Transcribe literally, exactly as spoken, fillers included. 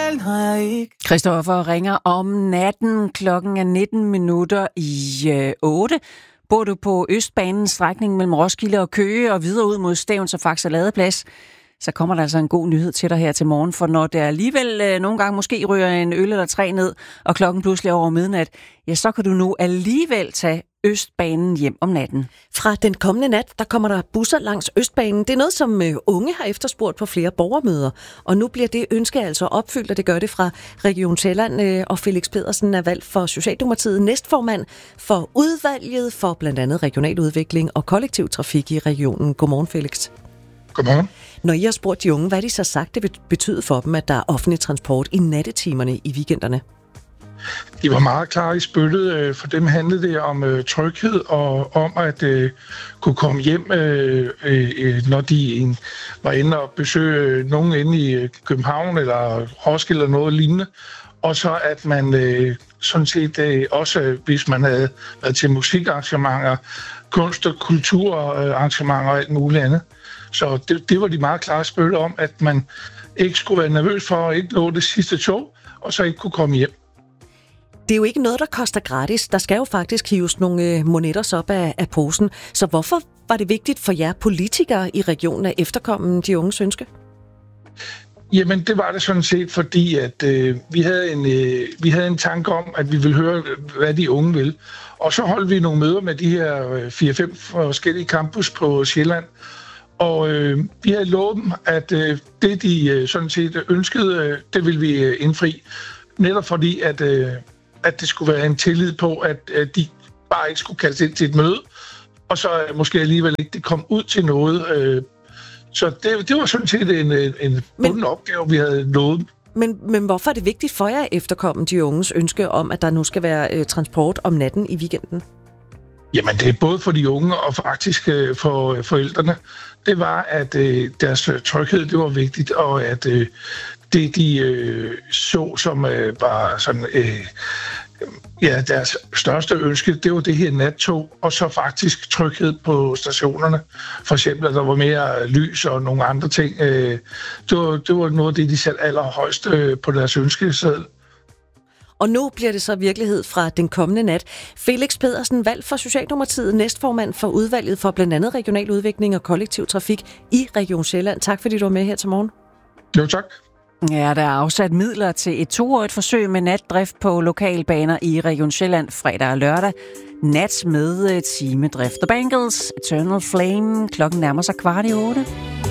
den har jeg ikke. Christoffer ringer om natten. Klokken er nitten minutter i øh, otte. Bor du på Østbanens strækning mellem Roskilde og Køge og videre ud mod Stevns og Faxe Ladeplads, så kommer der altså en god nyhed til dig her til morgen, for når der alligevel øh, nogle gange måske ryger en øl eller tre ned, og klokken pludselig er over midnat, ja, så kan du nu alligevel tage Østbanen hjem om natten. Fra den kommende nat, der kommer der busser langs Østbanen. Det er noget, som øh, unge har efterspurgt på flere borgermøder, og nu bliver det ønske altså opfyldt, og det gør det fra Region Sjælland, øh, og Felix Pedersen er valgt for Socialdemokratiet, næstformand for udvalget for blandt andet regional udvikling og kollektiv trafik i regionen. Godmorgen, Felix. Godmorgen. Når I har spurgt de unge, hvad de så sagt, det vil betyde for dem, at der er offentlig transport i nattetimerne i weekenderne? De var meget klare i spyttet. For dem handlede det om tryghed og om at uh, kunne komme hjem, uh, uh, når de uh, var inde og besøge nogen inde i København eller Roskilde eller noget lignende. Og så at man uh, sådan set uh, også, hvis man havde været til musikarrangementer, kunst- og kulturarrangementer og alt muligt andet. Så det, det var de meget klare spytte om, at man ikke skulle være nervøs for at ikke nå det sidste tog, og så ikke kunne komme hjem. Det er jo ikke noget, der koster gratis. Der skal jo faktisk hives nogle monetter op af, af posen. Så hvorfor var det vigtigt for jer politikere i regionen at efterkomme de unges ønske? Jamen, det var det sådan set, fordi at øh, vi, havde en, øh, vi havde en tanke om, at vi ville høre, hvad de unge vil. Og så holdt vi nogle møder med de her øh, fire fem forskellige campus på Sjælland. Og øh, vi havde lovet dem, at øh, det, de øh, sådan set ønskede, øh, det ville vi øh, indfri. Netop fordi, at, øh, at det skulle være en tillid på, at øh, de bare ikke skulle kaldes ind til et møde, og så øh, måske alligevel ikke det kom ud til noget. Øh, så det, det var sådan set en, en bunden opgave, vi havde lovet. Men, men hvorfor er det vigtigt for jer at efterkomme de unges ønske om, at der nu skal være øh, transport om natten i weekenden? Jamen, det er både for de unge og faktisk øh, for forældrene. Det var, at øh, deres tryghed, det var vigtigt, og at øh, det, de øh, så, som øh, var sådan, øh, ja, deres største ønske, det var det her nattog, og så faktisk tryghed på stationerne. For eksempel, at der var mere lys og nogle andre ting. Øh, det, var, det var noget af det, de satte allerhøjst øh, på deres ønskeseddel. Og nu bliver det så virkelighed fra den kommende nat. Felix Pedersen, valgt for Socialdemokratiet, næstformand for udvalget for blandt andet regional udvikling og kollektiv trafik i Region Sjælland. Tak fordi du var med her til morgen. Jo, tak. Ja, der er afsat midler til et toårigt forsøg med natdrift på lokalbaner i Region Sjælland fredag og lørdag. Nat med timedrift. The Bangles, Eternal Flame. Klokken nærmer sig kvart i otte.